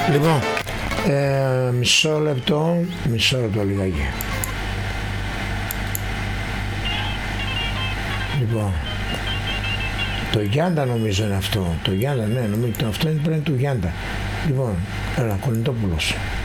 Λοιπόν, μισό λεπτό λιγάκι. Λοιπόν, το Γιάντα νομίζω είναι αυτό. Το Γιάντα, ναι, νομίζω αυτό είναι πρέπει του Γιάντα. Λοιπόν, έλα, Κολυντόπουλος.